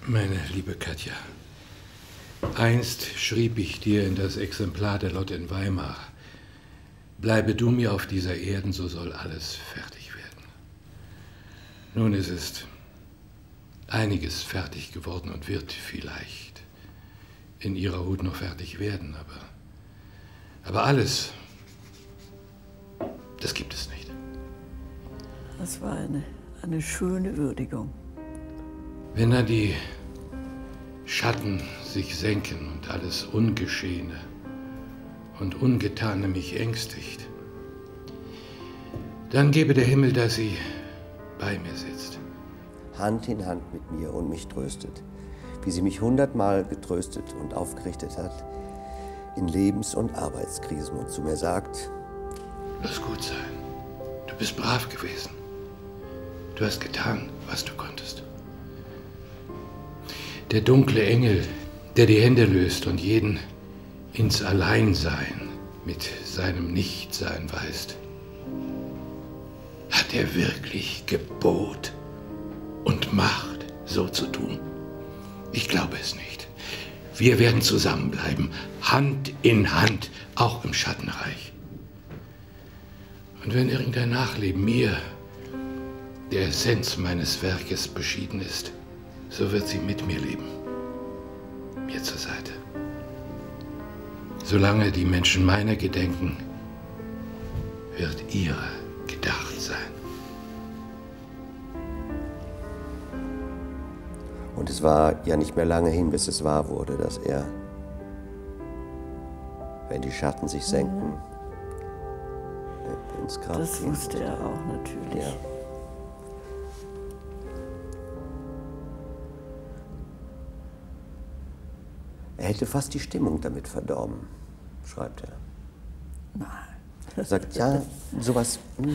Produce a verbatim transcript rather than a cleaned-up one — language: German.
Meine liebe Katja, einst schrieb ich dir in das Exemplar der Lotte in Weimar: Bleibe du mir auf dieser Erden, so soll alles fertig werden. Nun, es ist einiges fertig geworden und wird vielleicht in ihrer Hut noch fertig werden, aber, aber alles, das gibt es nicht. Das war eine, eine schöne Würdigung. Wenn dann die Schatten sich senken und alles Ungeschehene und Ungetane mich ängstigt, dann gebe der Himmel, dass sie bei mir sitzt. Hand in Hand mit mir und mich tröstet, wie sie mich hundertmal getröstet und aufgerichtet hat in Lebens- und Arbeitskrisen und zu mir sagt: Lass gut sein. Du bist brav gewesen. Du hast getan, was du konntest. Der dunkle Engel, der die Hände löst und jeden ins Alleinsein mit seinem Nichtsein weist, hat er wirklich Gebot und Macht, so zu tun? Ich glaube es nicht. Wir werden zusammenbleiben, Hand in Hand, auch im Schattenreich. Und wenn irgendein Nachleben mir, der Essenz meines Werkes, beschieden ist, so wird sie mit mir leben, mir zur Seite. Solange die Menschen meiner gedenken, wird ihre gedacht sein. Und es war ja nicht mehr lange hin, bis es wahr wurde, dass er, wenn die Schatten sich senken, mhm. ins Grab Das gehen wusste wird. er auch natürlich. Ja. Er hätte fast die Stimmung damit verdorben, schreibt er. Nein. Er sagt, ja, sowas,